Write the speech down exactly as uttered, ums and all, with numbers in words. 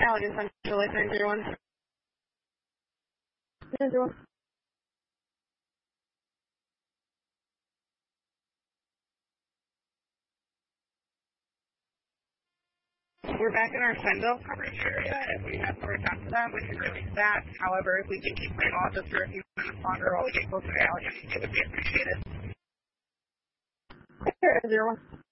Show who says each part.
Speaker 1: Allegan Central, nine zero one. nine zero one. We're back in our Fendel coverage area. If we have more time for that, we can release that. However, if we can keep playing off just for a few minutes longer while we get closer to Allegan, it would be appreciated. Sure, zero one.